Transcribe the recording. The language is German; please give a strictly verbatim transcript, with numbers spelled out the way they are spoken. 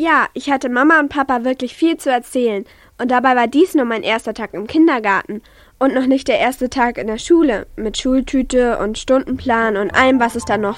Ja, ich hatte Mama und Papa wirklich viel zu erzählen. Und dabei war dies nur mein erster Tag im Kindergarten. Und noch nicht der erste Tag in der Schule. Mit Schultüte und Stundenplan und allem, was es dann noch